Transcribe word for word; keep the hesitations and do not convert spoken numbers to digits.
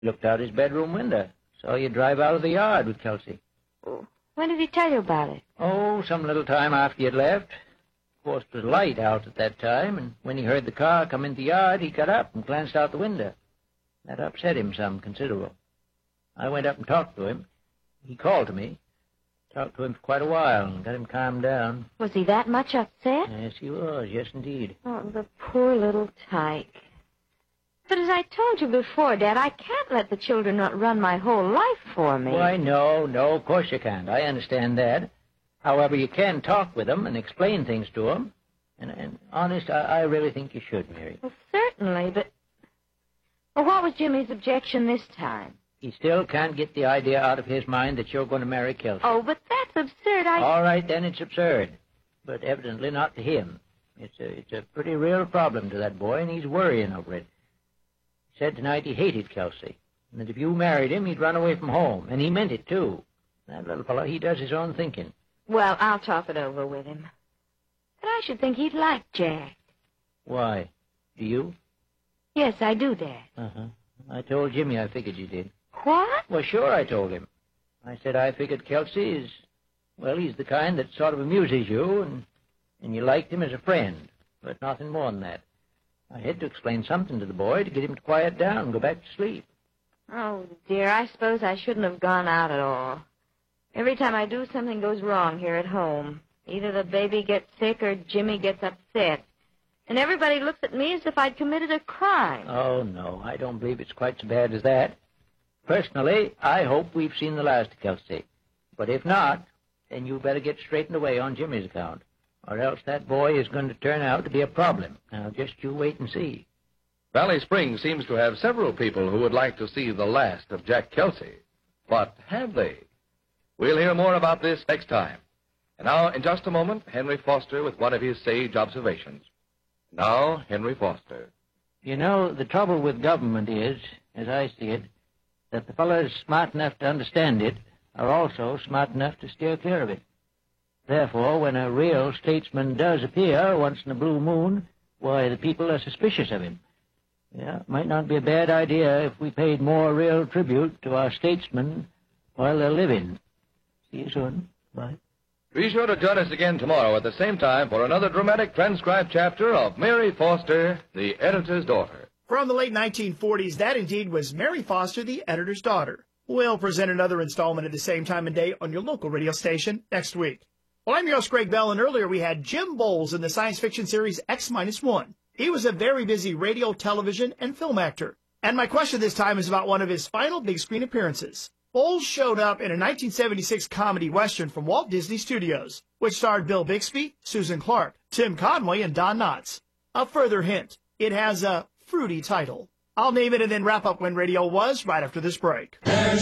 Looked out his bedroom window. Saw you drive out of the yard with Kelsey. When did he tell you about it? Oh, some little time after you'd left. Of course, it was light out at that time, and when he heard the car come into the yard, he got up and glanced out the window. That upset him some considerable. I went up and talked to him. He called to me. Talked to him for quite a while and got him calmed down. Was he that much upset? Yes, he was. Yes, indeed. Oh, the poor little tyke. But as I told you before, Dad, I can't let the children run my whole life for me. Why, no, no, of course you can't. I understand that. However, you can talk with them and explain things to them. And, and honest, I, I really think you should, Mary. Well, certainly, but... Well, what was Jimmy's objection this time? He still can't get the idea out of his mind that you're going to marry Kelsey. Oh, but that's absurd. I... All right, then, it's absurd. But evidently not to him. It's a, it's a pretty real problem to that boy, and he's worrying over it. He said tonight he hated Kelsey, and that if you married him, he'd run away from home. And he meant it, too. That little fellow, he does his own thinking. Well, I'll talk it over with him. But I should think he'd like Jack. Why? Do you? Yes, I do, Dad. Uh-huh. I told Jimmy I figured you did. What? Well, sure, I told him. I said I figured Kelsey is, well, he's the kind that sort of amuses you, and, and you liked him as a friend, but nothing more than that. I had to explain something to the boy to get him to quiet down and go back to sleep. Oh, dear, I suppose I shouldn't have gone out at all. Every time I do, something goes wrong here at home. Either the baby gets sick or Jimmy gets upset. And everybody looks at me as if I'd committed a crime. Oh, no, I don't believe it's quite so bad as that. Personally, I hope we've seen the last of Kelsey. But if not, then you better get straightened away on Jimmy's account, or else that boy is going to turn out to be a problem. Now, just you wait and see. Valley Springs seems to have several people who would like to see the last of Jack Kelsey. But have they? We'll hear more about this next time. And now, in just a moment, Henry Foster with one of his sage observations. Now, Henry Foster. You know, the trouble with government is, as I see it, that the fellows smart enough to understand it are also smart enough to steer clear of it. Therefore, when a real statesman does appear once in a blue moon, why, the people are suspicious of him. Yeah, it might not be a bad idea if we paid more real tribute to our statesmen while they're living. See you soon. Bye. Be sure to join us again tomorrow at the same time for another dramatic transcribed chapter of Mary Foster, the Editor's Daughter. From the late nineteen forties, that indeed was Mary Foster, the Editor's Daughter. We'll present another installment at the same time and day on your local radio station next week. Well, I'm your host, Greg Bell, and earlier we had Jim Bowles in the science fiction series X minus one. He was a very busy radio, television, and film actor. And my question this time is about one of his final big screen appearances. Bowles showed up in a nineteen seventy-six comedy western from Walt Disney Studios, which starred Bill Bixby, Susan Clark, Tim Conway, and Don Knotts. A further hint, it has a fruity title. I'll name it and then wrap up when radio was right after this break.